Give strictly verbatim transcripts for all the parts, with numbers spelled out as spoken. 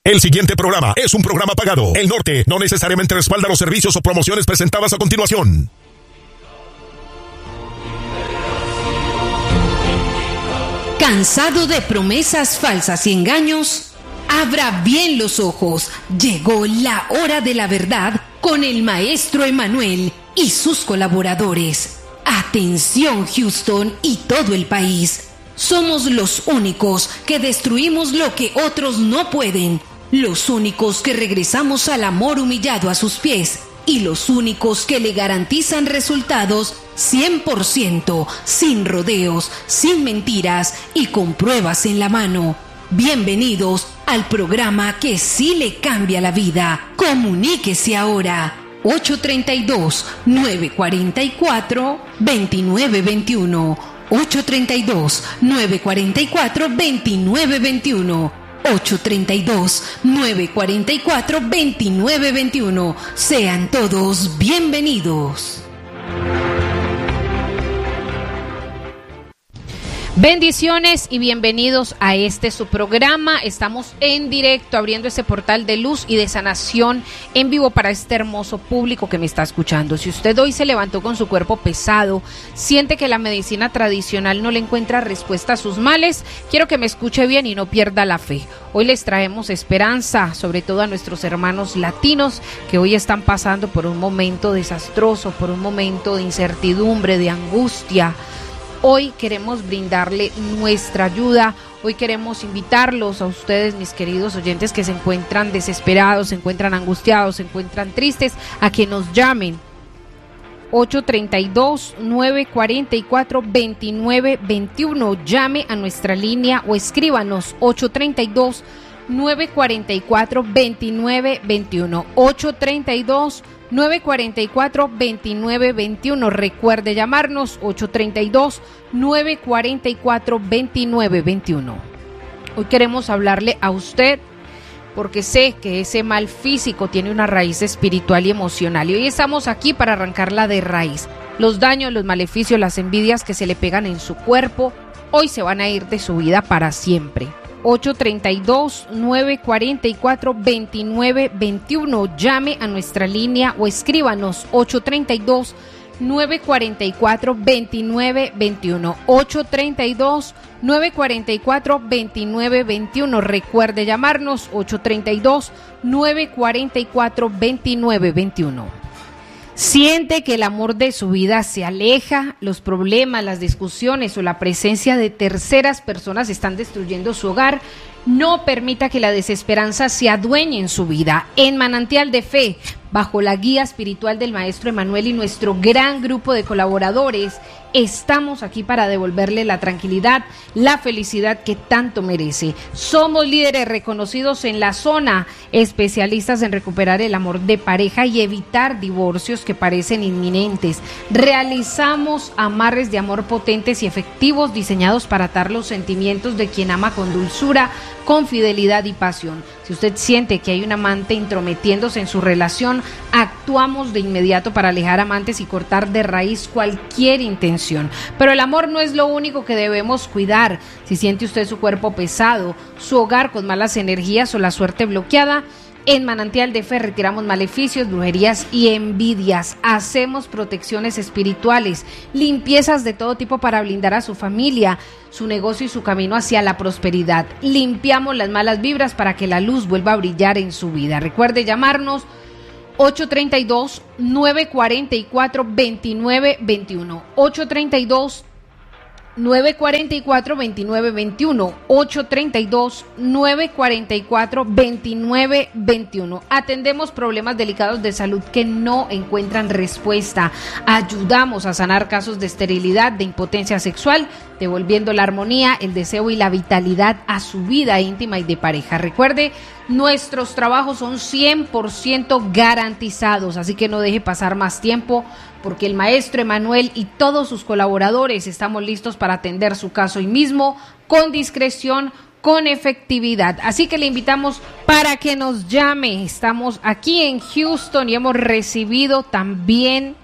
El siguiente programa es un programa pagado. El Norte no necesariamente respalda los servicios o promociones presentadas a continuación. ¿Cansado de promesas falsas y engaños? Abra bien los ojos. Llegó la hora de la verdad con el maestro Emanuel y sus colaboradores. Atención, Houston y todo el país. Somos los únicos que destruimos lo que otros no pueden. Los únicos que regresamos al amor humillado a sus pies. Y los únicos que le garantizan resultados cien por ciento, sin rodeos, sin mentiras y con pruebas en la mano. Bienvenidos al programa que sí le cambia la vida. Comuníquese ahora. ocho tres dos, nueve cuatro cuatro, dos nueve dos uno. ocho tres dos, nueve cuatro cuatro, dos nueve dos uno. ocho tres dos, nueve cuatro cuatro, dos nueve dos uno. Sean todos bienvenidos. Bendiciones y bienvenidos a este su programa. Estamos en directo abriendo ese portal de luz y de sanación en vivo para este hermoso público que me está escuchando. Si usted hoy se levantó con su cuerpo pesado, siente que la medicina tradicional no le encuentra respuesta a sus males, quiero que me escuche bien y no pierda la fe. Hoy les traemos esperanza, sobre todo a nuestros hermanos latinos que hoy están pasando por un momento desastroso, por un momento de incertidumbre, de angustia. Hoy queremos brindarle nuestra ayuda, hoy queremos invitarlos a ustedes, mis queridos oyentes, que se encuentran desesperados, se encuentran angustiados, se encuentran tristes, a que nos llamen. ocho tres dos, nueve cuatro cuatro, dos nueve dos uno, llame a nuestra línea o escríbanos ocho tres dos, nueve cuatro cuatro, dos nueve dos uno, ocho tres dos, nueve cuatro cuatro, dos nueve dos uno. Recuerde llamarnos ocho tres dos, nueve cuatro cuatro, dos nueve dos uno. Hoy queremos hablarle a usted porque sé que ese mal físico tiene una raíz espiritual y emocional y hoy estamos aquí para arrancarla de raíz. Los daños, los maleficios, las envidias que se le pegan en su cuerpo hoy se van a ir de su vida para siempre. ocho tres dos, nueve cuatro cuatro, dos nueve dos uno. Llame a nuestra línea o escríbanos ocho tres dos, nueve cuatro cuatro, dos nueve dos uno. ocho tres dos, nueve cuatro cuatro, dos nueve dos uno. Recuerde llamarnos ocho tres dos, nueve cuatro cuatro, dos nueve dos uno. Siente que el amor de su vida se aleja, los problemas, las discusiones o la presencia de terceras personas están destruyendo su hogar. No permita que la desesperanza se adueñe en su vida. En Manantial de Fe, bajo la guía espiritual del maestro Emanuel y nuestro gran grupo de colaboradores, estamos aquí para devolverle la tranquilidad, la felicidad que tanto merece. Somos líderes reconocidos en la zona, especialistas en recuperar el amor de pareja y evitar divorcios que parecen inminentes. Realizamos amarres de amor potentes y efectivos diseñados para atar los sentimientos de quien ama con dulzura, con fidelidad y pasión. Si usted siente que hay un amante intrometiéndose en su relación, actuamos de inmediato para alejar amantes y cortar de raíz cualquier intención. Pero el amor no es lo único que debemos cuidar. Si siente usted su cuerpo pesado, su hogar con malas energías o la suerte bloqueada, en Manantial de Fe retiramos maleficios, brujerías y envidias. Hacemos protecciones espirituales, limpiezas de todo tipo para blindar a su familia, su negocio y su camino hacia la prosperidad. Limpiamos las malas vibras para que la luz vuelva a brillar en su vida. Recuerde llamarnos ocho tres dos, nueve cuatro cuatro, dos nueve dos uno. ocho tres dos, nueve cuatro cuatro, dos nueve dos uno. ocho tres dos, nueve cuatro cuatro, dos nueve dos uno. Atendemos problemas delicados de salud que no encuentran respuesta. Ayudamos a sanar casos de esterilidad, de impotencia sexual, devolviendo la armonía, el deseo y la vitalidad a su vida íntima y de pareja. Recuerde, nuestros trabajos son cien por ciento garantizados, así que no deje pasar más tiempo, porque el maestro Emanuel y todos sus colaboradores estamos listos para atender su caso hoy mismo, con discreción, con efectividad. Así que le invitamos para que nos llame. Estamos aquí en Houston y hemos recibido también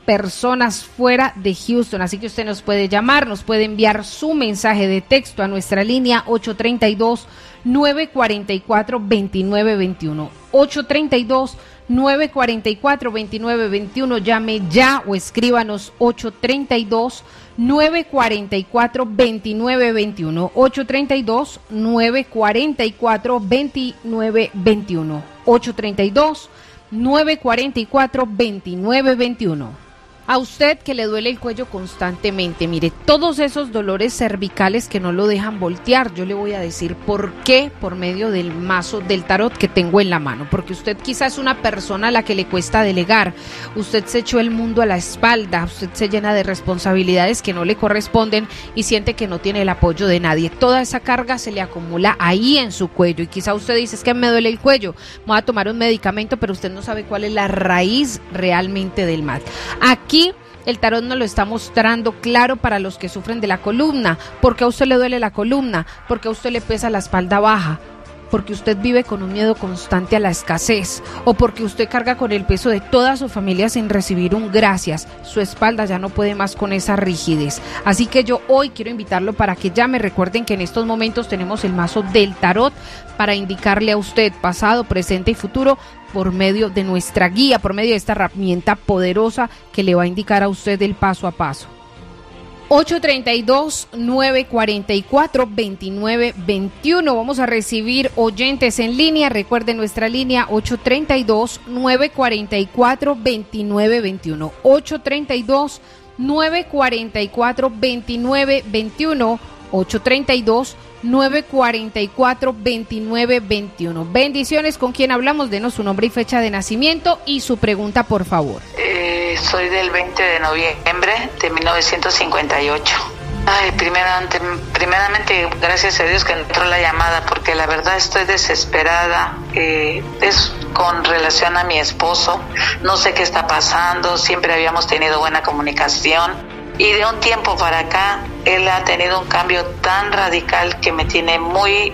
personas fuera de Houston, así que usted nos puede llamar, nos puede enviar su mensaje de texto a nuestra línea ocho tres dos, nueve cuatro cuatro, dos nueve dos uno, ocho tres dos, nueve cuatro cuatro, dos nueve dos uno, llame ya o escríbanos ocho tres dos, nueve cuatro cuatro, dos nueve dos uno, ocho tres dos, nueve cuatro cuatro, dos nueve dos uno, ocho tres dos, nueve cuatro cuatro, dos nueve dos uno. A usted que le duele el cuello constantemente, mire, todos esos dolores cervicales que no lo dejan voltear, yo le voy a decir por qué por medio del mazo del tarot que tengo en la mano, porque usted quizás es una persona a la que le cuesta delegar, usted se echó el mundo a la espalda, usted se llena de responsabilidades que no le corresponden y siente que no tiene el apoyo de nadie, toda esa carga se le acumula ahí en su cuello y quizá usted dice, es que me duele el cuello, voy a tomar un medicamento, pero usted no sabe cuál es la raíz realmente del mal. Aquí el tarot nos lo está mostrando claro para los que sufren de la columna. ¿Por qué a usted le duele la columna? ¿Por qué a usted le pesa la espalda baja? Porque usted vive con un miedo constante a la escasez, o porque usted carga con el peso de toda su familia sin recibir un gracias. Su espalda ya no puede más con esa rigidez. Así que yo hoy quiero invitarlo para que llame. Recuerden que en estos momentos tenemos el mazo del tarot para indicarle a usted pasado, presente y futuro por medio de nuestra guía, por medio de esta herramienta poderosa que le va a indicar a usted el paso a paso. ocho tres dos, nueve cuatro cuatro, dos nueve dos uno. Vamos a recibir oyentes en línea. Recuerden nuestra línea ocho tres dos, nueve cuatro cuatro, dos nueve dos uno. ocho tres dos, nueve cuatro cuatro, dos nueve dos uno. ocho tres dos, nueve cuatro cuatro, dos nueve dos uno. Bendiciones, ¿con quién hablamos? Denos su nombre y fecha de nacimiento y su pregunta, por favor. Eh, soy del veinte de noviembre de mil novecientos cincuenta y ocho. Ay, primeramente, primeramente, gracias a Dios que entró la llamada, porque la verdad estoy desesperada. Eh, es con relación a mi esposo. No sé qué está pasando, siempre habíamos tenido buena comunicación. Y de un tiempo para acá, él ha tenido un cambio tan radical que me tiene muy,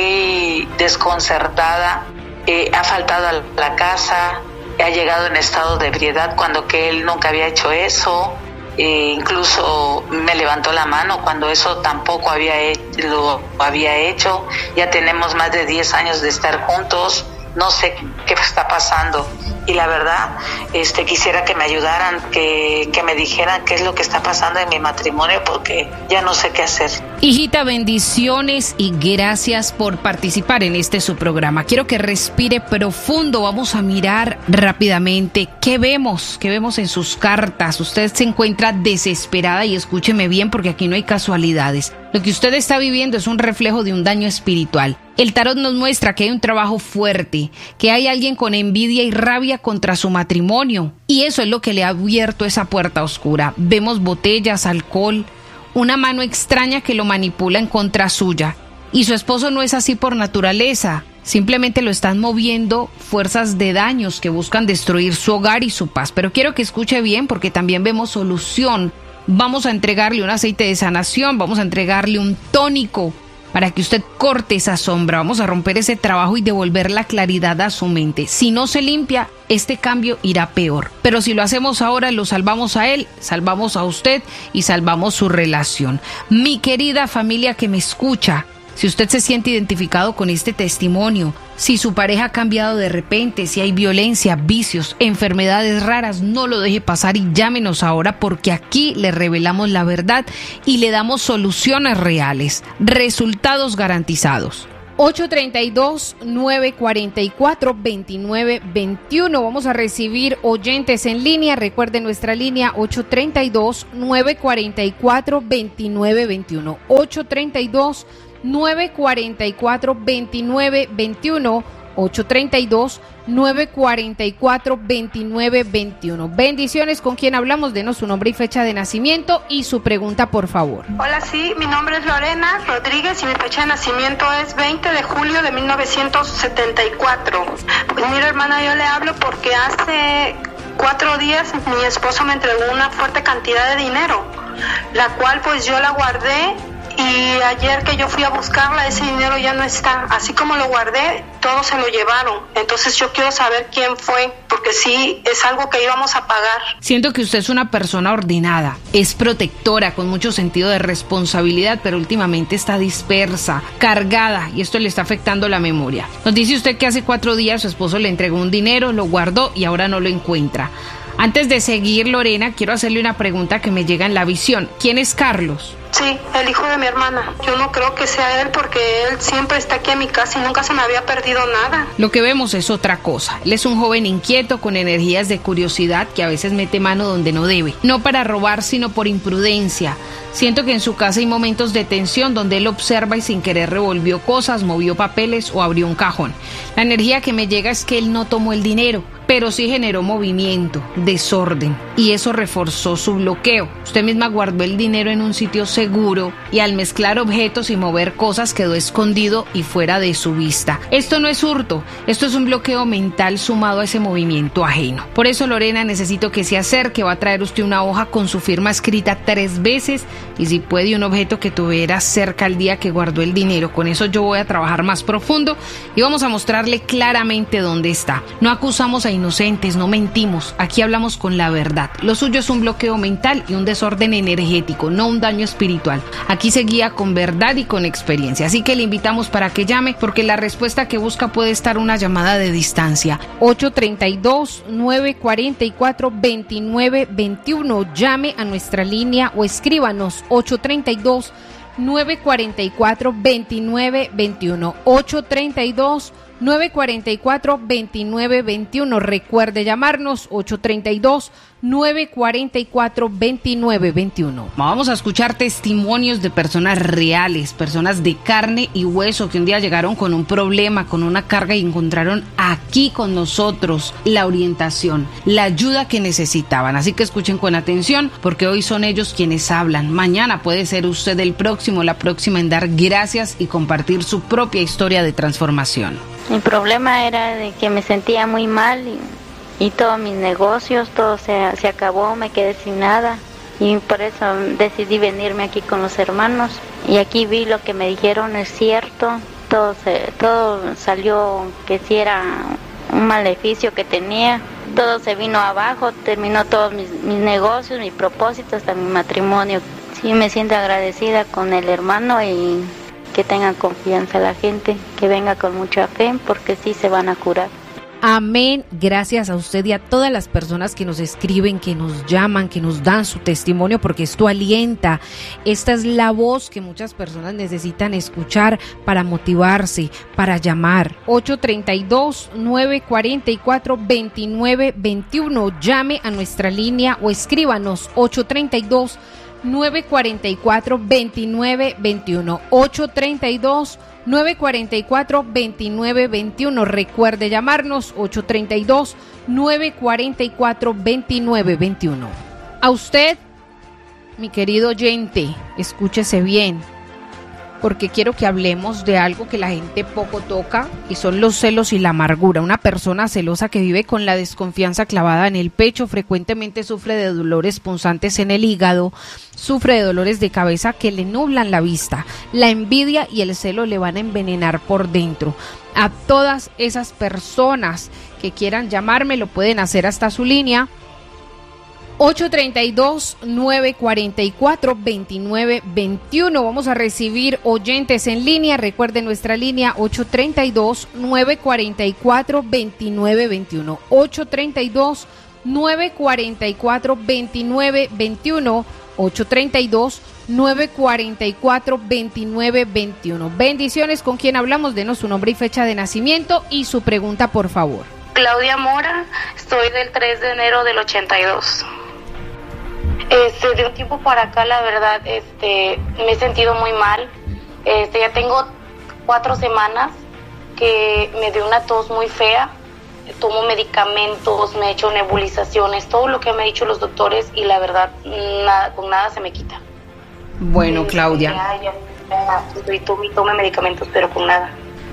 muy desconcertada. Eh, ha faltado a la casa, ha llegado en estado de ebriedad cuando que él nunca había hecho eso. Eh, incluso me levantó la mano cuando eso tampoco había he- lo había hecho. Ya tenemos más de diez años de estar juntos. No sé qué está pasando. Y la verdad, este, quisiera que me ayudaran, que, que me dijeran qué es lo que está pasando en mi matrimonio, porque ya no sé qué hacer. Hijita, bendiciones y gracias por participar en este su programa. Quiero que respire profundo. Vamos a mirar rápidamente qué vemos, qué vemos en sus cartas. Usted se encuentra desesperada y escúcheme bien porque aquí no hay casualidades. Lo que usted está viviendo es un reflejo de un daño espiritual. El tarot nos muestra que hay un trabajo fuerte, que hay alguien con envidia y rabia contra su matrimonio. Y eso es lo que le ha abierto esa puerta oscura. Vemos botellas, alcohol, una mano extraña que lo manipula en contra suya. Y su esposo no es así por naturaleza. Simplemente lo están moviendo fuerzas de daños que buscan destruir su hogar y su paz. Pero quiero que escuche bien porque también vemos solución. Vamos a entregarle un aceite de sanación, vamos a entregarle un tónico para que usted corte esa sombra. Vamos a romper ese trabajo y devolver la claridad a su mente. Si no se limpia, este cambio irá peor. Pero si lo hacemos ahora, lo salvamos a él, salvamos a usted y salvamos su relación. Mi querida familia que me escucha, si usted se siente identificado con este testimonio, si su pareja ha cambiado de repente, si hay violencia, vicios, enfermedades raras, no lo deje pasar y llámenos ahora porque aquí le revelamos la verdad y le damos soluciones reales, resultados garantizados. ocho tres dos, nueve cuatro cuatro, dos nueve dos uno. Vamos a recibir oyentes en línea. Recuerden nuestra línea ocho tres dos, nueve cuatro cuatro, dos nueve dos uno. ocho tres dos, nueve cuatro cuatro, dos nueve dos uno. ocho tres dos, nueve cuatro cuatro, dos nueve dos uno. Bendiciones, ¿con quién hablamos? Denos su nombre y fecha de nacimiento y su pregunta, por favor. Hola, sí, mi nombre es Lorena Rodríguez y mi fecha de nacimiento es veinte de julio de mil novecientos setenta y cuatro. Pues mira, hermana, yo le hablo porque hace cuatro días mi esposo me entregó una fuerte cantidad de dinero, la cual pues yo la guardé y ayer que yo fui a buscarla, ese dinero ya no está. Así como lo guardé, todos se lo llevaron. Entonces yo quiero saber quién fue, porque sí, es algo que íbamos a pagar. Siento que usted es una persona ordenada, es protectora, con mucho sentido de responsabilidad, pero últimamente está dispersa, cargada, y esto le está afectando la memoria. Nos dice usted que hace cuatro días su esposo le entregó un dinero, lo guardó y ahora no lo encuentra. Antes de seguir, Lorena, quiero hacerle una pregunta que me llega en la visión. ¿Quién es Carlos? Sí, el hijo de mi hermana. Yo no creo que sea él porque él siempre está aquí en mi casa y nunca se me había perdido nada. Lo que vemos es otra cosa. Él es un joven inquieto con energías de curiosidad que a veces mete mano donde no debe. No para robar, sino por imprudencia. Siento que en su casa hay momentos de tensión donde él observa y sin querer revolvió cosas, movió papeles o abrió un cajón. La energía que me llega es que él no tomó el dinero, pero sí generó movimiento, desorden, y eso reforzó su bloqueo. Usted misma guardó el dinero en un sitio seguro y al mezclar objetos y mover cosas quedó escondido y fuera de su vista. Esto no es hurto, esto es un bloqueo mental sumado a ese movimiento ajeno. Por eso, Lorena, necesito que se acerque. Va a traer usted una hoja con su firma escrita tres veces y si puede un objeto que tuviera cerca al día que guardó el dinero. Con eso yo voy a trabajar más profundo y vamos a mostrarle claramente dónde está. No acusamos a inocentes, no mentimos, aquí hablamos con la verdad. Lo suyo es un bloqueo mental y un desorden energético, no un daño espiritual. Aquí se guía con verdad y con experiencia, así que le invitamos para que llame, porque la respuesta que busca puede estar una llamada de distancia. ocho tres dos, nueve cuatro cuatro, dos nueve dos uno, llame a nuestra línea o escríbanos ocho tres dos, nueve cuatro cuatro, dos nueve dos uno, ocho tres dos, nueve cuatro cuatro, dos nueve dos uno. Recuerde llamarnos ocho tres dos, nueve cuatro cuatro, dos nueve dos uno. Vamos a escuchar testimonios de personas reales, personas de carne y hueso que un día llegaron con un problema, con una carga y encontraron aquí con nosotros la orientación, la ayuda que necesitaban. Así que escuchen con atención, porque hoy son ellos quienes hablan. Mañana puede ser usted el próximo, la próxima en dar gracias y compartir su propia historia de transformación. Mi problema era de que me sentía muy mal y, y todos mis negocios, todo se, se acabó, me quedé sin nada y por eso decidí venirme aquí con los hermanos y aquí vi lo que me dijeron es cierto, todo, se, todo salió que sí era un maleficio que tenía, todo se vino abajo, terminó todos mis, mis negocios, mis propósitos, hasta mi matrimonio. Sí me siento agradecida con el hermano y que tengan confianza la gente, que venga con mucha fe, porque sí se van a curar. Amén. Gracias a usted y a todas las personas que nos escriben, que nos llaman, que nos dan su testimonio, porque esto alienta. Esta es la voz que muchas personas necesitan escuchar para motivarse, para llamar. ocho tres dos, nueve cuatro cuatro, dos nueve dos uno. Llame a nuestra línea o escríbanos ocho tres dos, nueve cuatro cuatro, dos nueve dos uno, ocho tres dos, nueve cuatro cuatro, dos nueve dos uno. Recuerde llamarnos ocho tres dos, nueve cuatro cuatro, dos nueve dos uno. A usted, mi querido oyente, escúchese bien, porque quiero que hablemos de algo que la gente poco toca, y son los celos y la amargura. Una persona celosa que vive con la desconfianza clavada en el pecho frecuentemente sufre de dolores punzantes en el hígado, sufre de dolores de cabeza que le nublan la vista. La envidia y el celo le van a envenenar por dentro. A todas esas personas que quieran llamarme lo pueden hacer hasta su línea ocho tres dos, nueve cuatro cuatro, dos nueve dos uno. Vamos a recibir oyentes en línea. Recuerden nuestra línea ocho tres dos, nueve cuatro cuatro, dos nueve dos uno, ocho tres dos, nueve cuatro cuatro, dos nueve dos uno, ocho tres dos, nueve cuatro cuatro, dos nueve dos uno. Bendiciones. ¿Con quién hablamos? Denos su nombre y fecha de nacimiento y su pregunta, por favor. Claudia Mora, estoy del tres de enero del ochenta y dos. Este, de un tiempo para acá, la verdad, este, me he sentido muy mal. Este, ya tengo cuatro semanas que me dio una tos muy fea. Tomo medicamentos, me he hecho nebulizaciones, todo lo que me han dicho los doctores, y la verdad, nada, con nada se me quita. Bueno, Claudia. Ya, ya, ya, y tome, tome medicamentos, pero con nada.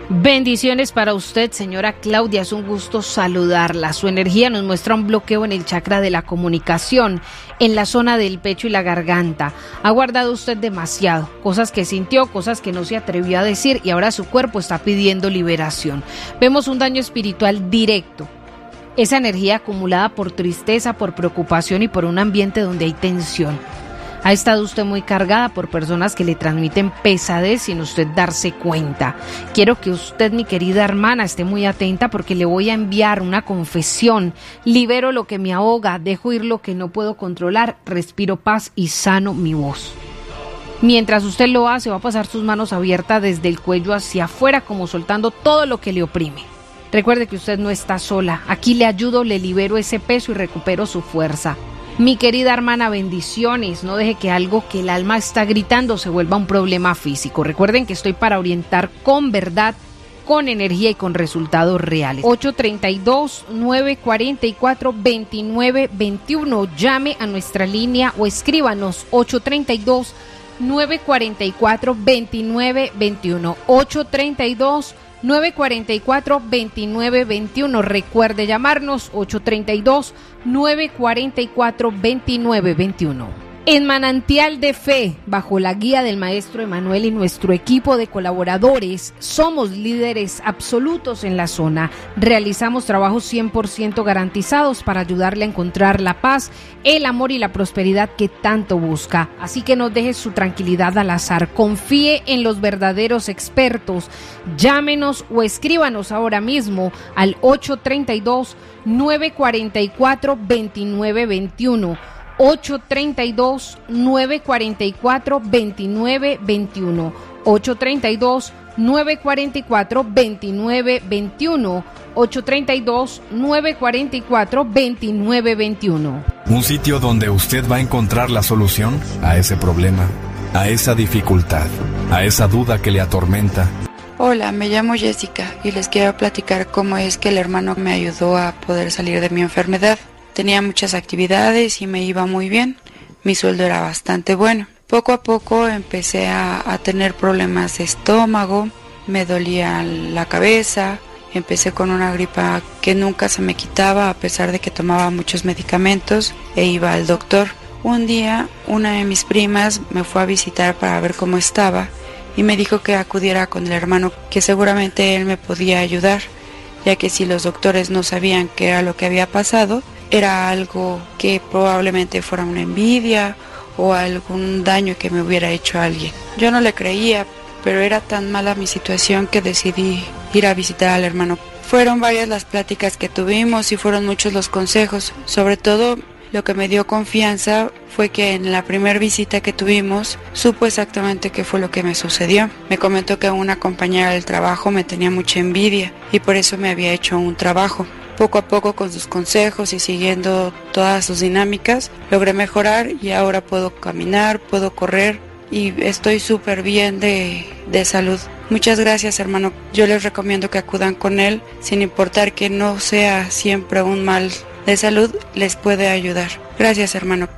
Bendiciones para usted, señora Claudia, es un gusto saludarla. Su energía nos muestra un bloqueo en el chakra de la comunicación, en la zona del pecho y la garganta. Ha guardado usted demasiado, cosas que sintió, cosas que no se atrevió a decir y ahora su cuerpo está pidiendo liberación. Vemos un daño espiritual directo. Esa energía acumulada por tristeza, por preocupación y por un ambiente donde hay tensión. Ha estado usted muy cargada por personas que le transmiten pesadez sin usted darse cuenta. Quiero que usted, mi querida hermana, esté muy atenta porque le voy a enviar una confesión. Libero lo que me ahoga, dejo ir lo que no puedo controlar, respiro paz y sano mi voz. Mientras usted lo hace, va a pasar sus manos abiertas desde el cuello hacia afuera, como soltando todo lo que le oprime. Recuerde que usted no está sola. Aquí le ayudo, le libero ese peso y recupero su fuerza. Mi querida hermana, bendiciones. No deje que algo que el alma está gritando se vuelva un problema físico. Recuerden que estoy para orientar con verdad, con energía y con resultados reales. ocho treinta y dos, nueve cuarenta y cuatro, veintinueve veintiuno. Llame a nuestra línea o escríbanos ocho treinta y dos, nueve cuarenta y cuatro, veintinueve veintiuno. ocho treinta y dos, nueve cuarenta y cuatro, veintinueve veintiuno. Recuerde llamarnos ocho treinta y dos, nueve cuarenta y cuatro, veintinueve veintiuno. En Manantial de Fe, bajo la guía del maestro Emanuel y nuestro equipo de colaboradores, somos líderes absolutos en la zona. Realizamos trabajos cien por ciento garantizados para ayudarle a encontrar la paz, el amor y la prosperidad que tanto busca. Así que no deje su tranquilidad al azar. Confíe en los verdaderos expertos. Llámenos o escríbanos ahora mismo al ocho treinta y dos, nueve cuarenta y cuatro, veintinueve veintiuno. ocho treinta y dos, nueve cuarenta y cuatro, veintinueve veintiuno. ocho treinta y dos, nueve cuarenta y cuatro, veintinueve veintiuno. ocho treinta y dos, nueve cuarenta y cuatro, veintinueve veintiuno. Un sitio donde usted va a encontrar la solución a ese problema, a esa dificultad, a esa duda que le atormenta. Hola, me llamo Jessica y les quiero platicar cómo es que el hermano me ayudó a poder salir de mi enfermedad. Tenía muchas actividades y me iba muy bien. Mi sueldo era bastante bueno. Poco a poco empecé a, a tener problemas de estómago, me dolía la cabeza, empecé con una gripa que nunca se me quitaba a pesar de que tomaba muchos medicamentos e iba al doctor. Un día una de mis primas me fue a visitar para ver cómo estaba y me dijo que acudiera con el hermano, que seguramente él me podía ayudar, ya que si los doctores no sabían qué era lo que había pasado, era algo que probablemente fuera una envidia o algún daño que me hubiera hecho a alguien. Yo no le creía, pero era tan mala mi situación que decidí ir a visitar al hermano. Fueron varias las pláticas que tuvimos y fueron muchos los consejos. Sobre todo, lo que me dio confianza fue que en la primera visita que tuvimos supo exactamente qué fue lo que me sucedió. Me comentó que una compañera del trabajo me tenía mucha envidia y por eso me había hecho un trabajo. Poco a poco, con sus consejos y siguiendo todas sus dinámicas, logré mejorar y ahora puedo caminar, puedo correr y estoy súper bien de, de salud. Muchas gracias, hermano. Yo les recomiendo que acudan con él, sin importar que no sea siempre un mal de salud, les puede ayudar. Gracias, hermano.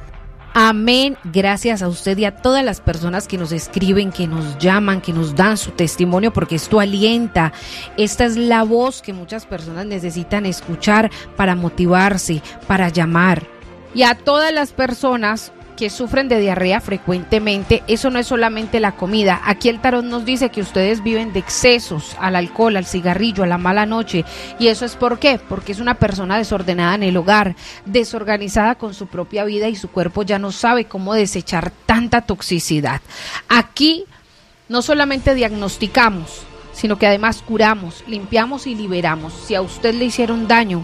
Amén, gracias a usted y a todas las personas que nos escriben, que nos llaman, que nos dan su testimonio, porque esto alienta. Esta es la voz que muchas personas necesitan escuchar para motivarse, para llamar. Y a todas las personas que sufren de diarrea frecuentemente, eso no es solamente la comida. Aquí el tarot nos dice que ustedes viven de excesos al alcohol, al cigarrillo, a la mala noche. ¿Y eso es por qué? Porque es una persona desordenada en el hogar, desorganizada con su propia vida y su cuerpo ya no sabe cómo desechar tanta toxicidad. Aquí no solamente diagnosticamos, sino que además curamos, limpiamos y liberamos. Si a usted le hicieron daño,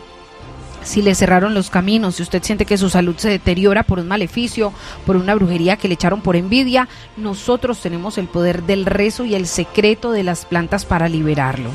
si le cerraron los caminos, si usted siente que su salud se deteriora por un maleficio, por una brujería que le echaron por envidia, nosotros tenemos el poder del rezo y el secreto de las plantas para liberarlo.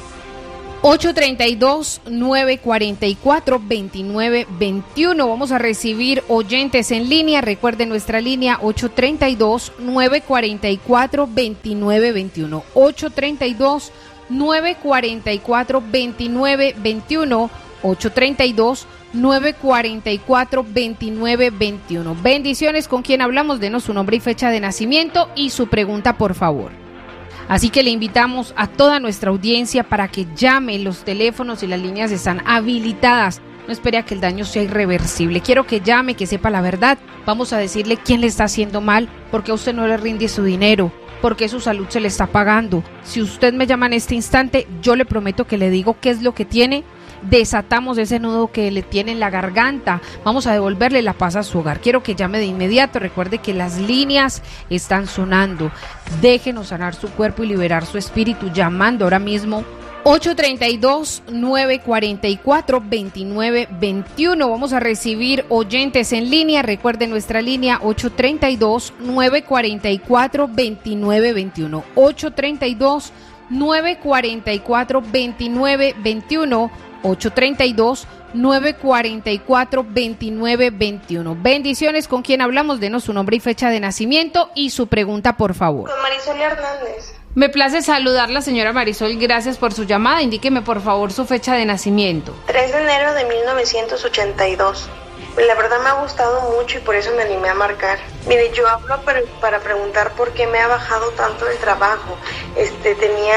ocho treinta y dos, nueve cuarenta y cuatro, veintinueve veintiuno. Vamos a recibir oyentes en línea. Recuerden nuestra línea ocho treinta y dos, nueve cuarenta y cuatro, veintinueve veintiuno. ocho treinta y dos, nueve cuarenta y cuatro, veintinueve veintiuno. ocho treinta y dos, nueve cuarenta y cuatro, veintinueve veintiuno. Bendiciones. ¿Con quién hablamos? Denos su nombre y fecha de nacimiento y su pregunta, por favor. Así que le invitamos a toda nuestra audiencia para que llame, los teléfonos y las líneas están habilitadas. No espere a que el daño sea irreversible. Quiero que llame, que sepa la verdad. Vamos a decirle quién le está haciendo mal, porque a usted no le rinde su dinero, porque su salud se le está pagando. Si usted me llama en este instante, yo le prometo que le digo qué es lo que tiene. Desatamos ese nudo que le tiene en la garganta. Vamos a devolverle la paz a su hogar. Quiero que llame de inmediato. Recuerde que las líneas están sonando. Déjenos sanar su cuerpo y liberar su espíritu llamando ahora mismo ocho tres dos, nueve cuatro cuatro, dos nueve dos uno. Vamos a recibir oyentes en línea. Recuerden nuestra línea ocho tres dos, nueve cuatro cuatro, dos nueve dos uno. ocho tres dos, nueve cuatro cuatro, dos nueve dos uno. ocho tres dos, nueve cuatro cuatro, dos nueve dos uno. Bendiciones. ¿Con quién hablamos? Denos su nombre y fecha de nacimiento y su pregunta, por favor. Con Marisol Hernández. Me place saludarla, señora Marisol. Gracias por su llamada. Indíqueme, por favor, su fecha de nacimiento. tres de enero de mil novecientos ochenta y dos. La verdad me ha gustado mucho y por eso me animé a marcar. Mire, yo hablo para, para preguntar por qué me ha bajado tanto el trabajo. Este, tenía...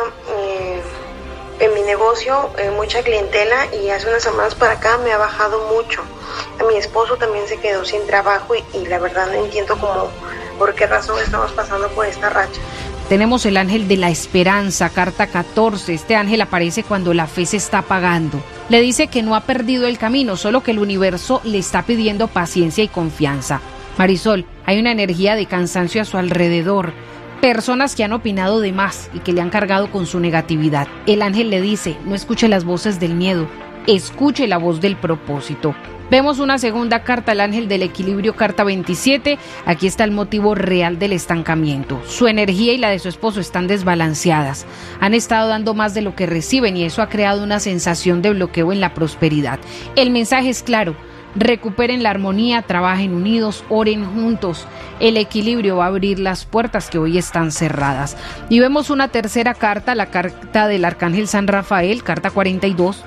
Eh, en mi negocio eh, mucha clientela y hace unas semanas para acá me ha bajado mucho. A mi esposo también se quedó sin trabajo y, y la verdad no entiendo cómo, por qué razón estamos pasando por esta racha. Tenemos el ángel de la esperanza, carta catorce. Este ángel aparece cuando la fe se está apagando. Le dice que no ha perdido el camino, solo que el universo le está pidiendo paciencia y confianza. Marisol, hay una energía de cansancio a su alrededor. Personas que han opinado de más y que le han cargado con su negatividad. El ángel le dice, no escuche las voces del miedo, escuche la voz del propósito. Vemos una segunda carta, el ángel del equilibrio, carta veintisiete. Aquí está el motivo real del estancamiento. Su energía y la de su esposo están desbalanceadas. Han estado dando más de lo que reciben y eso ha creado una sensación de bloqueo en la prosperidad. El mensaje es claro. Recuperen la armonía, trabajen unidos, oren juntos. El equilibrio va a abrir las puertas que hoy están cerradas. Y vemos una tercera carta, la carta del arcángel San Rafael, carta cuarenta y dos.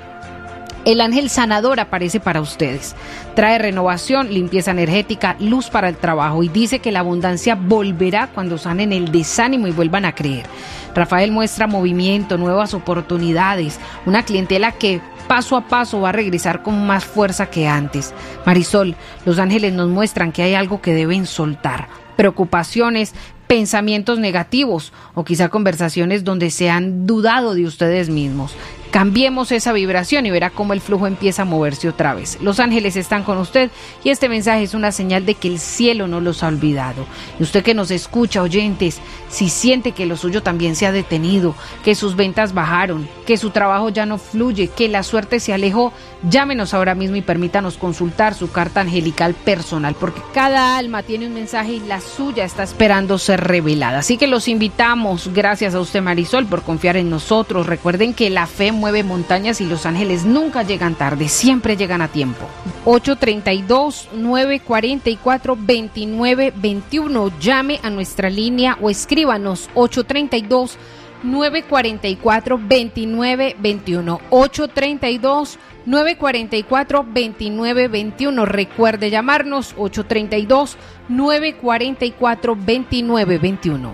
El ángel sanador aparece para ustedes. Trae renovación, limpieza energética, luz para el trabajo y dice que la abundancia volverá cuando sanen el desánimo y vuelvan a creer. Rafael muestra movimiento, nuevas oportunidades, una clientela que paso a paso va a regresar con más fuerza que antes. Marisol, los ángeles nos muestran que hay algo que deben soltar. Preocupaciones, pensamientos negativos o quizá conversaciones donde se han dudado de ustedes mismos. Cambiemos esa vibración y verá cómo el flujo empieza a moverse otra vez. Los ángeles están con usted y este mensaje es una señal de que el cielo no los ha olvidado. Y usted que nos escucha, oyentes, si siente que lo suyo también se ha detenido, que sus ventas bajaron, que su trabajo ya no fluye, que la suerte se alejó, llámenos ahora mismo y permítanos consultar su carta angelical personal, porque cada alma tiene un mensaje y la suya está esperando ser revelada. Así que los invitamos, gracias a usted, Marisol, por confiar en nosotros. Recuerden que la fe mueve montañas y los ángeles nunca llegan tarde, siempre llegan a tiempo. ocho tres dos, nueve cuatro cuatro, dos nueve dos uno. Llame a nuestra línea o escríbanos ocho tres dos, nueve cuatro cuatro, dos nueve dos uno. ocho tres dos, nueve cuatro cuatro, dos nueve dos uno. Recuerde llamarnos ocho tres dos, nueve cuatro cuatro, dos nueve dos uno.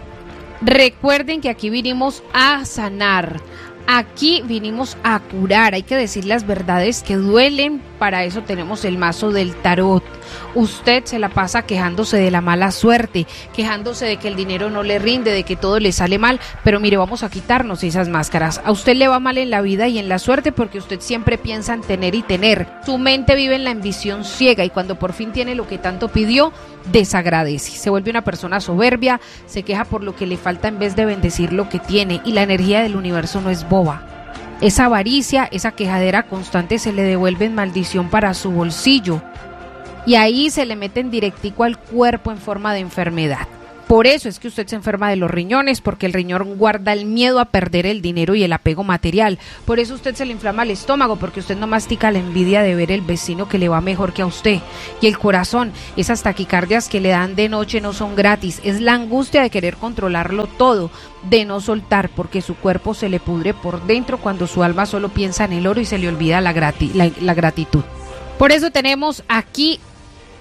Recuerden que aquí vinimos a sanar. Aquí vinimos a curar, hay que decir las verdades que duelen, para eso tenemos el mazo del tarot. Usted se la pasa quejándose de la mala suerte, quejándose de que el dinero no le rinde, de que todo le sale mal, pero mire, vamos a quitarnos esas máscaras. A usted le va mal en la vida y en la suerte porque usted siempre piensa en tener y tener. Su mente vive en la ambición ciega y cuando por fin tiene lo que tanto pidió, desagradece. Se vuelve una persona soberbia, se queja por lo que le falta en vez de bendecir lo que tiene y la energía del universo no es boba. Esa avaricia, esa quejadera constante se le devuelve en maldición para su bolsillo y ahí se le meten directico al cuerpo en forma de enfermedad. Por eso es que usted se enferma de los riñones, porque el riñón guarda el miedo a perder el dinero y el apego material. Por eso usted se le inflama el estómago, porque usted no mastica la envidia de ver el vecino que le va mejor que a usted. Y el corazón, esas taquicardias que le dan de noche no son gratis, es la angustia de querer controlarlo todo, de no soltar, porque su cuerpo se le pudre por dentro cuando su alma solo piensa en el oro y se le olvida la, grati- la, la gratitud. Por eso tenemos aquí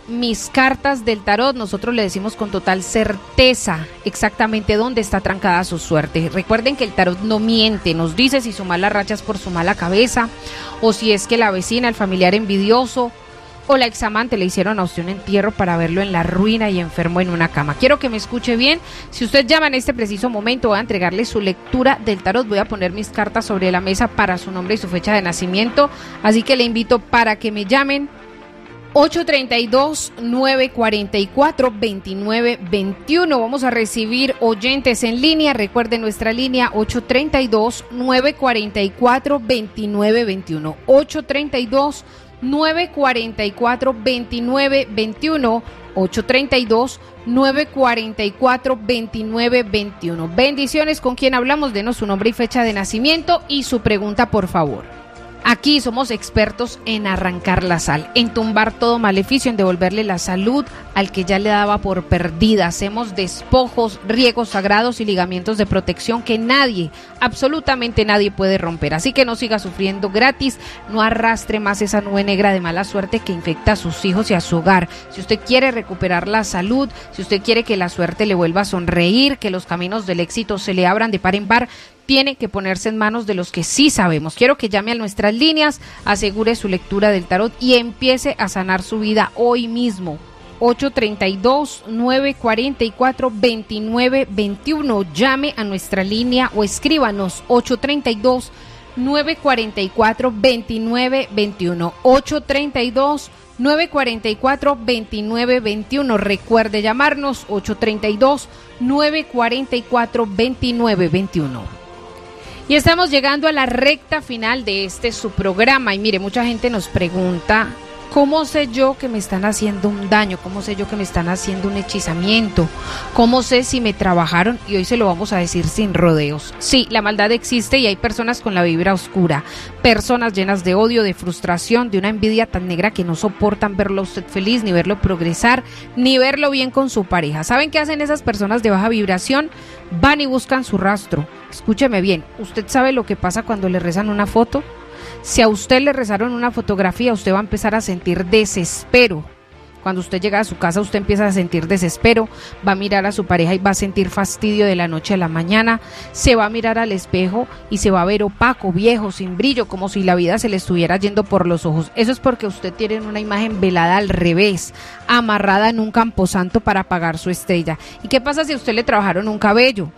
mis cartas del tarot, nosotros le decimos con total certeza exactamente dónde está trancada su suerte. Recuerden que el tarot no miente, nos dice si su mala racha es por su mala cabeza, o si es que la vecina, el familiar envidioso o la examante le hicieron a usted un entierro para verlo en la ruina y enfermo en una cama. Quiero que me escuche bien. Si usted llama en este preciso momento, voy a entregarle su lectura del tarot. Voy a poner mis cartas sobre la mesa para su nombre y su fecha de nacimiento. Así que le invito para que me llamen. ocho tres dos, nueve cuatro cuatro, dos nueve dos uno. Vamos a recibir oyentes en línea. Recuerden nuestra línea ocho tres dos, nueve cuatro cuatro, dos nueve dos uno. ocho tres dos, nueve cuatro cuatro, dos nueve dos uno. ocho tres dos, nueve cuatro cuatro, dos nueve dos uno. Bendiciones. ¿Con quién hablamos? Denos su nombre y fecha de nacimiento y su pregunta, por favor. Aquí somos expertos en arrancar la sal, en tumbar todo maleficio, en devolverle la salud al que ya le daba por perdida. Hacemos despojos, riegos sagrados y ligamientos de protección que nadie, absolutamente nadie puede romper. Así que no siga sufriendo gratis, no arrastre más esa nube negra de mala suerte que infecta a sus hijos y a su hogar. Si usted quiere recuperar la salud, si usted quiere que la suerte le vuelva a sonreír, que los caminos del éxito se le abran de par en par, tiene que ponerse en manos de los que sí sabemos. Quiero que llame a nuestras líneas, asegure su lectura del tarot y empiece a sanar su vida hoy mismo. ocho tres dos, nueve cuatro cuatro, dos nueve dos uno. Llame a nuestra línea o escríbanos ocho tres dos, nueve cuatro cuatro, dos nueve dos uno. ocho tres dos, nueve cuatro cuatro, dos nueve dos uno. Recuerde llamarnos ocho tres dos, nueve cuatro cuatro, dos nueve dos uno. Y estamos llegando a la recta final de este su programa. Y mire, mucha gente nos pregunta, ¿cómo sé yo que me están haciendo un daño? ¿Cómo sé yo que me están haciendo un hechizamiento? ¿Cómo sé si me trabajaron? Y hoy se lo vamos a decir sin rodeos. Sí, la maldad existe y hay personas con la vibra oscura, personas llenas de odio, de frustración, de una envidia tan negra que no soportan verlo a usted feliz, ni verlo progresar, ni verlo bien con su pareja. ¿Saben qué hacen esas personas de baja vibración? Van y buscan su rastro. Escúcheme bien, ¿usted sabe lo que pasa cuando le rezan una foto? Si a usted le rezaron una fotografía, usted va a empezar a sentir desespero. Cuando usted llega a su casa, usted empieza a sentir desespero, va a mirar a su pareja y va a sentir fastidio de la noche a la mañana, se va a mirar al espejo y se va a ver opaco, viejo, sin brillo, como si la vida se le estuviera yendo por los ojos. Eso es porque usted tiene una imagen velada al revés, amarrada en un camposanto para apagar su estrella. ¿Y qué pasa si a usted le trabajaron un cabello?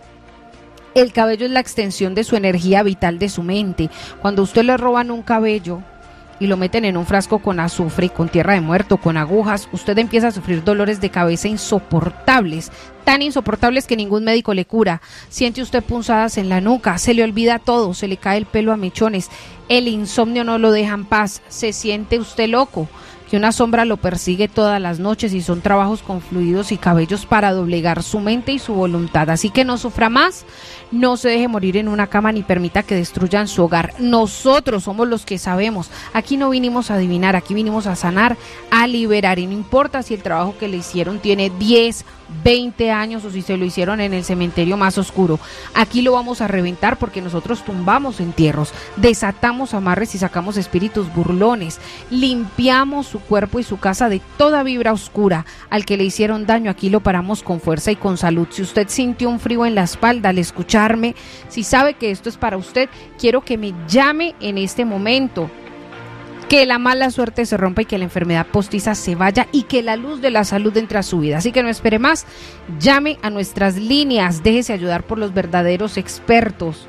El cabello es la extensión de su energía vital, de su mente. Cuando usted le roban un cabello y lo meten en un frasco con azufre, con tierra de muerto, con agujas, usted empieza a sufrir dolores de cabeza insoportables, tan insoportables que ningún médico le cura. Siente usted punzadas en la nuca, se le olvida todo, se le cae el pelo a mechones, el insomnio no lo deja en paz, se siente usted loco, que una sombra lo persigue todas las noches y son trabajos con fluidos y cabellos para doblegar su mente y su voluntad. Así que no sufra más, no se deje morir en una cama ni permita que destruyan su hogar. Nosotros somos los que sabemos. Aquí no vinimos a adivinar, aquí vinimos a sanar, a liberar. Y no importa si el trabajo que le hicieron tiene diez, veinte años o si se lo hicieron en el cementerio más oscuro. Aquí lo vamos a reventar porque nosotros tumbamos entierros, desatamos amarres y sacamos espíritus burlones, limpiamos su cuerpo y su casa de toda vibra oscura. Al que le hicieron daño, aquí lo paramos con fuerza y con salud. Si usted sintió un frío en la espalda al escucharme, si sabe que esto es para usted, quiero que me llame en este momento. Que la mala suerte se rompa y que la enfermedad postiza se vaya y que la luz de la salud entre a su vida. Así que no espere más, llame a nuestras líneas, déjese ayudar por los verdaderos expertos.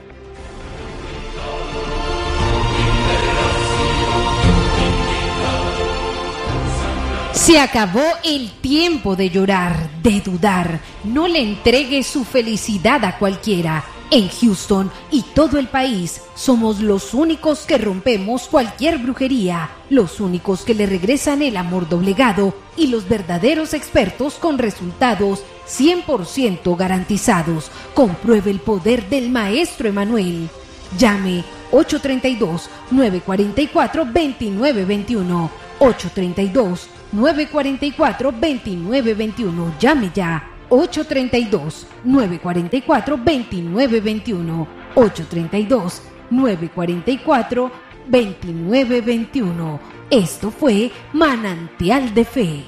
Se acabó el tiempo de llorar, de dudar. No le entregue su felicidad a cualquiera. En Houston y todo el país somos los únicos que rompemos cualquier brujería, los únicos que le regresan el amor doblegado y los verdaderos expertos con resultados cien por ciento garantizados. Compruebe el poder del maestro Emanuel. Llame ocho tres dos, nueve cuatro cuatro, dos nueve dos uno. ocho tres dos, nueve cuatro cuatro, dos nueve dos uno. Llame ya. ocho tres dos, nueve cuatro cuatro, dos nueve dos uno. ocho tres dos, nueve cuatro cuatro, dos nueve dos uno. Esto fue Manantial de Fe.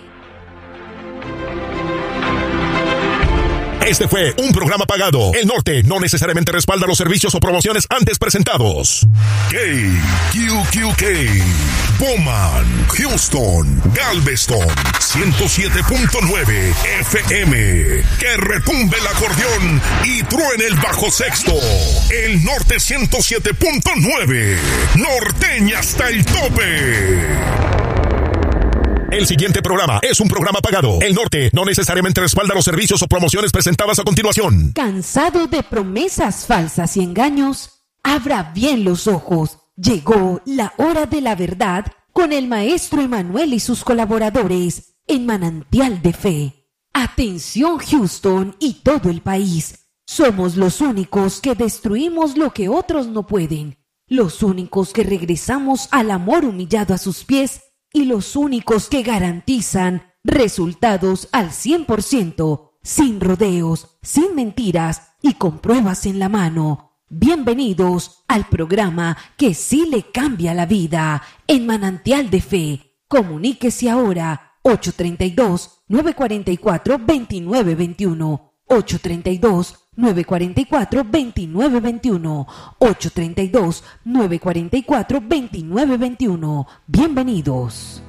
Este fue un programa pagado. El Norte no necesariamente respalda los servicios o promociones antes presentados. K Q Q K, Bowman, Houston, Galveston, ciento siete punto nueve F M. Que retumbe el acordeón y truene el bajo sexto. El Norte ciento siete punto nueve. Norteña hasta el tope. El siguiente programa es un programa pagado. El Norte no necesariamente respalda los servicios o promociones presentadas a continuación. ¿Cansado de promesas falsas y engaños? Abra bien los ojos. Llegó la hora de la verdad con el maestro Emanuel y sus colaboradores en Manantial de Fe. Atención Houston y todo el país. Somos los únicos que destruimos lo que otros no pueden. Los únicos que regresamos al amor humillado a sus pies. Y los únicos que garantizan resultados al cien por ciento, sin rodeos, sin mentiras y con pruebas en la mano. Bienvenidos al programa que sí le cambia la vida en Manantial de Fe. Comuníquese ahora ocho tres dos, nueve cuatro cuatro, dos nueve dos uno, ocho tres dos, nueve cuatro cuatro, dos nueve dos uno, ocho tres dos, nueve cuatro cuatro, dos nueve dos uno. Bienvenidos.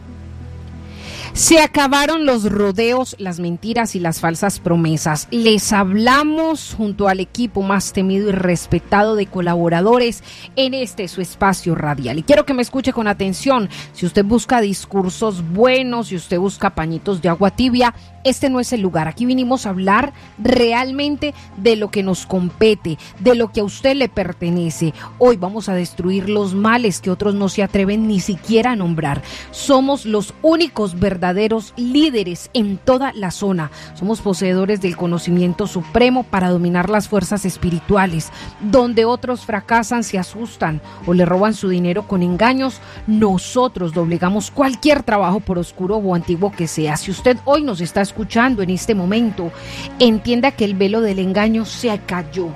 Se acabaron los rodeos, las mentiras y las falsas promesas. Les hablamos junto al equipo más temido y respetado de colaboradores en este su espacio radial. Y quiero que me escuche con atención. Si usted busca discursos buenos, si usted busca pañitos de agua tibia, este no es el lugar. Aquí vinimos a hablar realmente de lo que nos compete, de lo que a usted le pertenece. Hoy vamos a destruir los males que otros no se atreven ni siquiera a nombrar. Somos los únicos verdaderos líderes en toda la zona. Somos poseedores del conocimiento supremo para dominar las fuerzas espirituales. Donde otros fracasan, se asustan o le roban su dinero con engaños, nosotros doblegamos cualquier trabajo por oscuro o antiguo que sea. Si usted hoy nos está escuchando en este momento, entienda que el velo del engaño se cayó.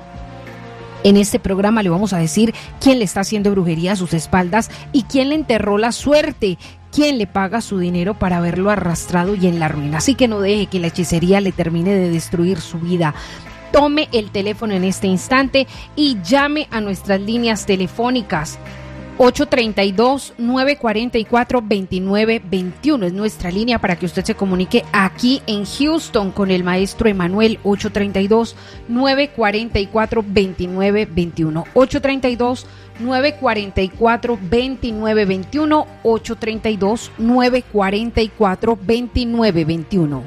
En este programa le vamos a decir quién le está haciendo brujería a sus espaldas y quién le enterró la suerte, quién le paga su dinero para verlo arrastrado y en la ruina. Así que no deje que la hechicería le termine de destruir su vida. Tome el teléfono en este instante y llame a nuestras líneas telefónicas. ocho tres dos, nueve cuatro cuatro, dos nueve dos uno es nuestra línea para que usted se comunique aquí en Houston con el maestro Emanuel. Ocho tres dos, nueve cuatro cuatro, dos nueve dos uno, ocho tres dos, nueve cuatro cuatro, dos nueve dos uno, ocho tres dos, nueve cuatro cuatro, dos nueve dos uno.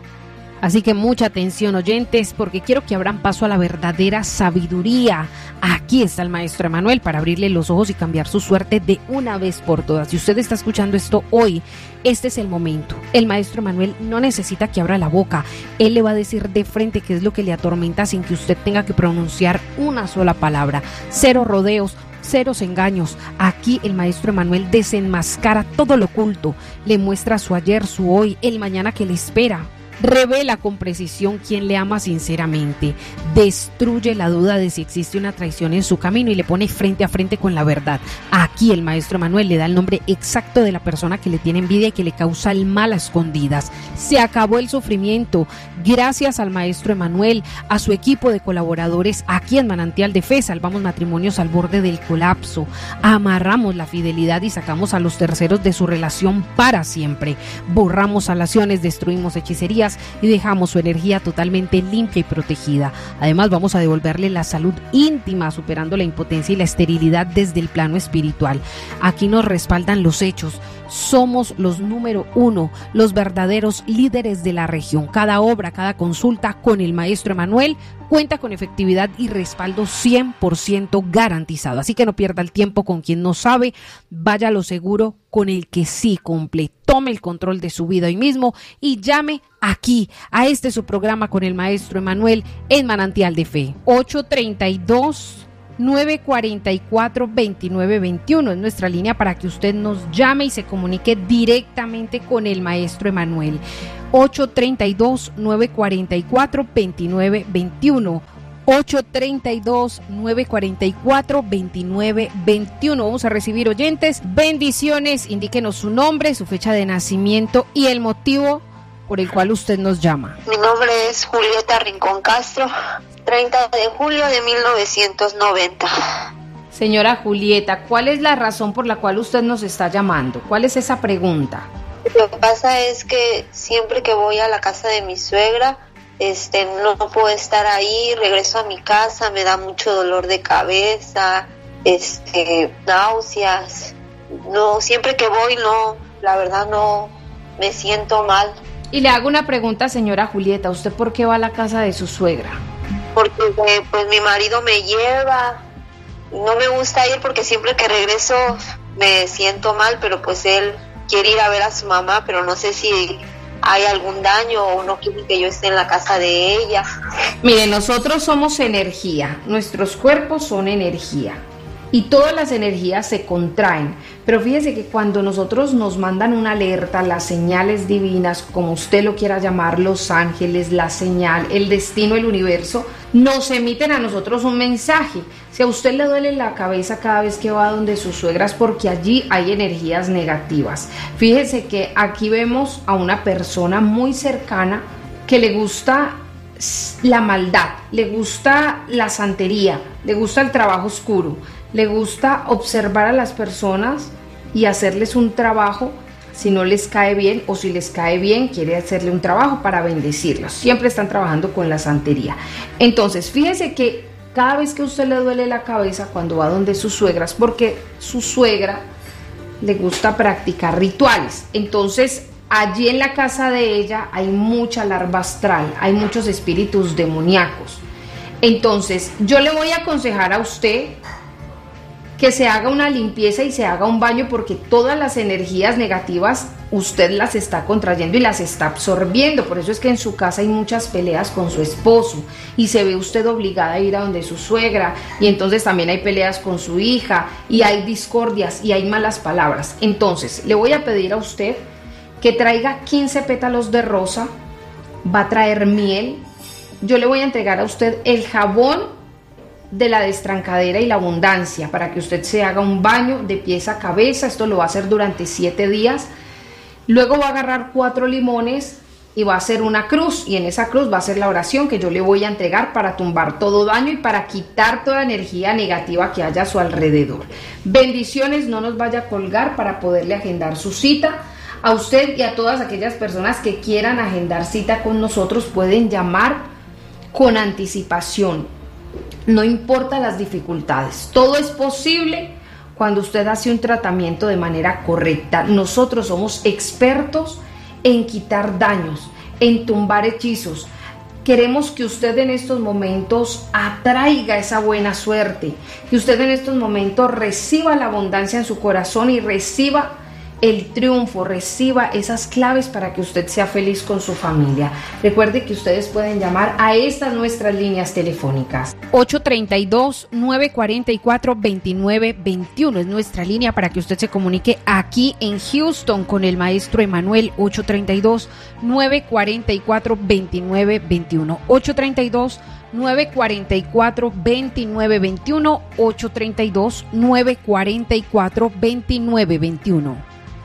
Así que mucha atención, oyentes, porque quiero que abran paso a la verdadera sabiduría. Aquí está el maestro Emanuel para abrirle los ojos y cambiar su suerte de una vez por todas. Si usted está escuchando esto hoy, este es el momento. El maestro Emanuel no necesita que abra la boca. Él le va a decir de frente qué es lo que le atormenta sin que usted tenga que pronunciar una sola palabra. Cero rodeos, ceros engaños. Aquí el maestro Emanuel desenmascara todo lo oculto. Le muestra su ayer, su hoy, el mañana que le espera. Revela con precisión quién le ama sinceramente, destruye la duda de si existe una traición en su camino y le pone frente a frente con la verdad. Aquí el maestro Emanuel le da el nombre exacto de la persona que le tiene envidia y que le causa el mal a escondidas. Se acabó el sufrimiento. Gracias al maestro Emanuel, a su equipo de colaboradores aquí en Manantial de Fe, salvamos matrimonios al borde del colapso, amarramos la fidelidad y sacamos a los terceros de su relación para siempre. Borramos salaciones, destruimos hechicerías y dejamos su energía totalmente limpia y protegida. Además, vamos a devolverle la salud íntima, superando la impotencia y la esterilidad desde el plano espiritual. Aquí nos respaldan los hechos. Somos los número uno, los verdaderos líderes de la región. Cada obra, cada consulta con el maestro Emanuel cuenta con efectividad y respaldo cien por ciento garantizado. Así que no pierda el tiempo con quien no sabe, vaya a lo seguro con el que sí cumple. Tome el control de su vida hoy mismo y llame aquí a este su programa con el maestro Emanuel en Manantial de Fe. ocho tres dos, nueve cuatro cuatro, dos nueve dos uno es nuestra línea para que usted nos llame y se comunique directamente con el maestro Emanuel. ocho tres dos, nueve cuatro cuatro, dos nueve dos uno, ocho tres dos, nueve cuatro cuatro, dos nueve dos uno. Vamos a recibir oyentes. Bendiciones. Indíquenos su nombre, su fecha de nacimiento y el motivo por el cual usted nos llama. Mi nombre es Julieta Rincón Castro, treinta de julio de mil novecientos noventa. Señora Julieta, ¿cuál es la razón por la cual usted nos está llamando? ¿Cuál es esa pregunta? Lo que pasa es que siempre que voy a la casa de mi suegra, este, no puedo estar ahí, regreso a mi casa, me da mucho dolor de cabeza, este, náuseas. No, siempre que voy, no, la verdad no, me siento mal. Y le hago una pregunta, señora Julieta, ¿usted por qué va a la casa de su suegra? Porque eh, pues mi marido me lleva, no me gusta ir porque siempre que regreso me siento mal, pero pues él quiere ir a ver a su mamá, pero no sé si hay algún daño o no quiere que yo esté en la casa de ella. Mire, nosotros somos energía, nuestros cuerpos son energía y todas las energías se contraen, pero fíjese que cuando nosotros nos mandan una alerta, las señales divinas, como usted lo quiera llamar, los ángeles, la señal, el destino, el universo, nos emiten a nosotros un mensaje. Si a usted le duele la cabeza cada vez que va donde sus suegras, porque allí hay energías negativas. Fíjese que aquí vemos a una persona muy cercana que le gusta la maldad, le gusta la santería, le gusta el trabajo oscuro, le gusta observar a las personas y hacerles un trabajo si no les cae bien, o si les cae bien quiere hacerle un trabajo para bendecirlos. Siempre están trabajando con la santería. Entonces fíjese que cada vez que a usted le duele la cabeza cuando va donde sus suegras, porque su suegra le gusta practicar rituales, entonces allí en la casa de ella hay mucha larva astral, hay muchos espíritus demoníacos. Entonces yo le voy a aconsejar a usted que se haga una limpieza y se haga un baño, porque todas las energías negativas usted las está contrayendo y las está absorbiendo. Por eso es que en su casa hay muchas peleas con su esposo y se ve usted obligada a ir a donde su suegra, y entonces también hay peleas con su hija y hay discordias y hay malas palabras. Entonces le voy a pedir a usted que traiga quince pétalos de rosa, va a traer miel, yo le voy a entregar a usted el jabón de la destrancadera y la abundancia para que usted se haga un baño de pies a cabeza. Esto lo va a hacer durante siete días. Luego va a agarrar cuatro limones y va a hacer una cruz, y en esa cruz va a hacer la oración que yo le voy a entregar para tumbar todo daño y para quitar toda energía negativa que haya a su alrededor. Bendiciones, no nos vaya a colgar para poderle agendar su cita. A usted y a todas aquellas personas que quieran agendar cita con nosotros pueden llamar con anticipación. No importa las dificultades, todo es posible cuando usted hace un tratamiento de manera correcta. Nosotros somos expertos en quitar daños, en tumbar hechizos. Queremos que usted en estos momentos atraiga esa buena suerte, que usted en estos momentos reciba la abundancia en su corazón y reciba el triunfo, reciba esas claves para que usted sea feliz con su familia. Recuerde que ustedes pueden llamar a estas nuestras líneas telefónicas. ocho tres dos, nueve cuatro cuatro, dos nueve dos uno es nuestra línea para que usted se comunique aquí en Houston con el maestro Emanuel. Ocho tres dos, nueve cuatro cuatro, dos nueve dos uno. ocho tres dos, nueve cuatro cuatro, dos nueve dos uno. ocho tres dos, nueve cuatro cuatro, dos nueve dos uno.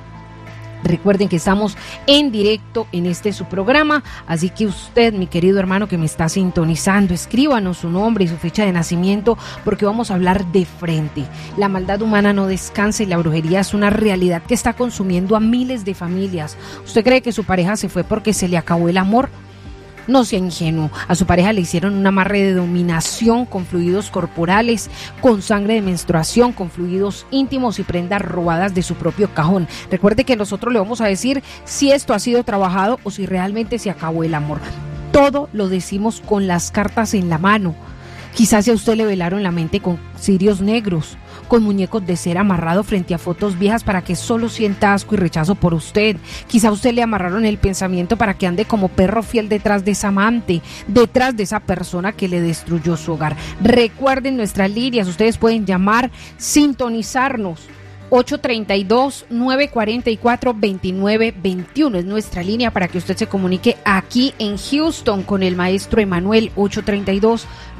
Recuerden que estamos en directo en este su programa, así que usted, mi querido hermano que me está sintonizando, escríbanos su nombre y su fecha de nacimiento, porque vamos a hablar de frente. La maldad humana no descansa y la brujería es una realidad que está consumiendo a miles de familias. ¿Usted cree que su pareja se fue porque se le acabó el amor? No sea ingenuo. A su pareja le hicieron un amarre de dominación con fluidos corporales, con sangre de menstruación, con fluidos íntimos y prendas robadas de su propio cajón. Recuerde que nosotros le vamos a decir si esto ha sido trabajado o si realmente se acabó el amor. Todo lo decimos con las cartas en la mano. Quizás a usted le velaron la mente con cirios negros, con muñecos de cera amarrado frente a fotos viejas para que solo sienta asco y rechazo por usted. Quizá a usted le amarraron el pensamiento para que ande como perro fiel detrás de esa amante, detrás de esa persona que le destruyó su hogar. Recuerden nuestras líneas, ustedes pueden llamar, sintonizarnos. ocho tres dos, nueve cuatro cuatro, dos nueve dos uno es nuestra línea para que usted se comunique aquí en Houston con el maestro Emanuel. Ocho tres dos,